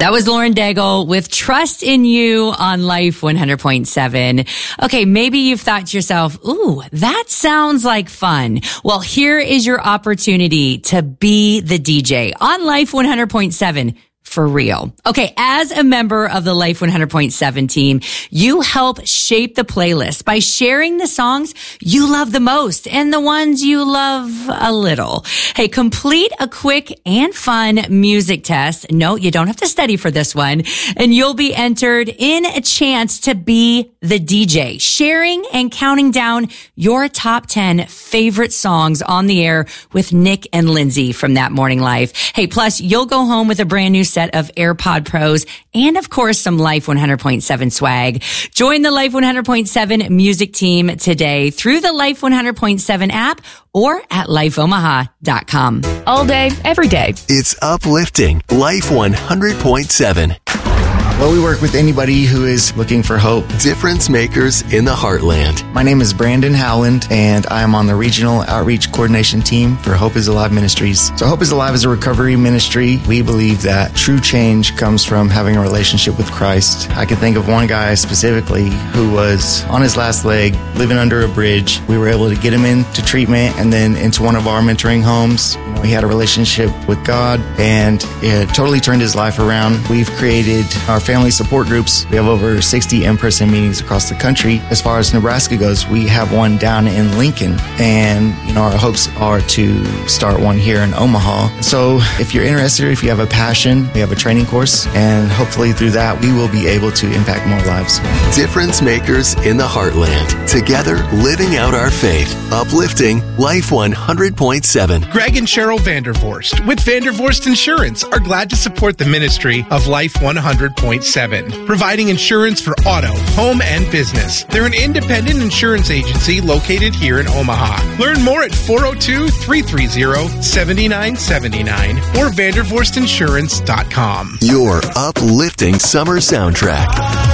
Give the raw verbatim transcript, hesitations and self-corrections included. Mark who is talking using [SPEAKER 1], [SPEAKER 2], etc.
[SPEAKER 1] That was Lauren Daigle with Trust in You on Life one hundred point seven. Okay, maybe you've thought to yourself, ooh, that sounds like fun. Well, here is your opportunity to be the D J on Life one hundred point seven. For real. Okay, as a member of the Life one hundred point seven team, you help shape the playlist by sharing the songs you love the most and the ones you love a little. Hey, complete a quick and fun music test. No, you don't have to study for this one. And you'll be entered in a chance to be the D J, sharing and counting down your top ten favorite songs on the air with Nick and Lindsay from That Morning Life. Hey, plus you'll go home with a brand new set of AirPod Pros and, of course, some Life one hundred point seven swag. Join the Life one hundred point seven music team today through the Life one hundred point seven app or at life omaha dot com.
[SPEAKER 2] All day, every day.
[SPEAKER 3] It's uplifting. Life one hundred point seven.
[SPEAKER 4] Well, we work with anybody who is looking for hope.
[SPEAKER 3] Difference makers in the heartland.
[SPEAKER 4] My name is Brandon Howland, and I am on the Regional Outreach Coordination Team for Hope is Alive Ministries. So Hope is Alive is a recovery ministry. We believe that true change comes from having a relationship with Christ. I can think of one guy specifically who was on his last leg, living under a bridge. We were able to get him into treatment and then into one of our mentoring homes. You know, he had a relationship with God, and it totally turned his life around. We've created our family support groups. We have over sixty in-person meetings across the country. As far as Nebraska goes, we have one down in Lincoln, and you know our hopes are to start one here in Omaha. So if you're interested, if you have a passion, we have a training course, and hopefully through that we will be able to impact more lives.
[SPEAKER 3] Difference makers in the heartland. Together, living out our faith. Uplifting Life one hundred point seven.
[SPEAKER 5] Greg and Cheryl Vandervorst with Vandervorst Insurance are glad to support the ministry of Life one hundred point seven, providing insurance for auto, home, and business. They're an independent insurance agency located here in Omaha. Learn more at four oh two, three three zero, seven nine seven nine or vandervorst insurance dot com.
[SPEAKER 3] Your uplifting summer soundtrack.